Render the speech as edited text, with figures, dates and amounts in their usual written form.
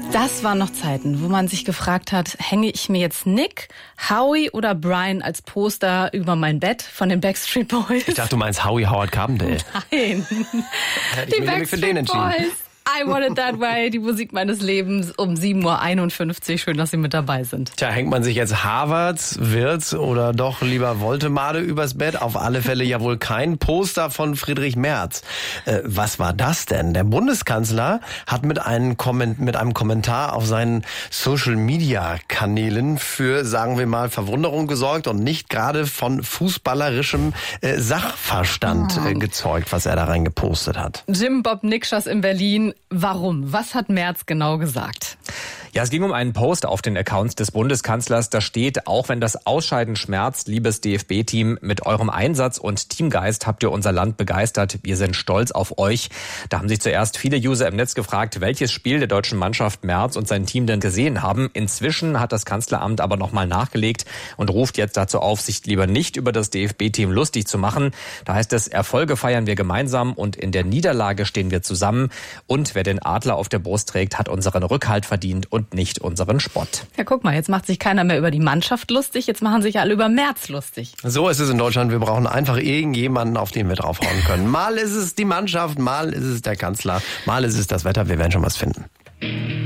Das waren noch Zeiten, wo man sich gefragt hat, hänge ich mir jetzt Nick, Howie oder Brian als Poster über mein Bett von den Backstreet Boys? Ich dachte, du meinst Howie Howard Carpendale. Nein. Hätte ich mich nämlich für den entschieden. Boys. I Want It That Way, die Musik meines Lebens um 7.51 Uhr. Schön, dass Sie mit dabei sind. Tja, hängt man sich jetzt Harvards, Wirtz oder doch lieber Woltemade übers Bett? Auf alle Fälle ja wohl kein Poster von Friedrich Merz. Was war das denn? Der Bundeskanzler hat mit einem Kommentar auf seinen Social-Media-Kanälen für, sagen wir mal, Verwunderung gesorgt und nicht gerade von fußballerischem Sachverstand gezeugt, was er da rein gepostet hat. Jim Bob Nikschas in Berlin. Warum? Was hat Merz genau gesagt? Ja, es ging um einen Post auf den Accounts des Bundeskanzlers. Da steht, auch wenn das Ausscheiden schmerzt, liebes DFB-Team, mit eurem Einsatz und Teamgeist habt ihr unser Land begeistert. Wir sind stolz auf euch. Da haben sich zuerst viele User im Netz gefragt, welches Spiel der deutschen Mannschaft Merz und sein Team denn gesehen haben. Inzwischen hat das Kanzleramt aber nochmal nachgelegt und ruft jetzt dazu auf, sich lieber nicht über das DFB-Team lustig zu machen. Da heißt es, Erfolge feiern wir gemeinsam und in der Niederlage stehen wir zusammen. Und wer den Adler auf der Brust trägt, hat unseren Rückhalt verdient und nicht unseren Spott. Ja, guck mal, jetzt macht sich keiner mehr über die Mannschaft lustig, jetzt machen sich alle über Merz lustig. So ist es in Deutschland, wir brauchen einfach irgendjemanden, auf den wir draufhauen können. Mal ist es die Mannschaft, mal ist es der Kanzler, mal ist es das Wetter, wir werden schon was finden.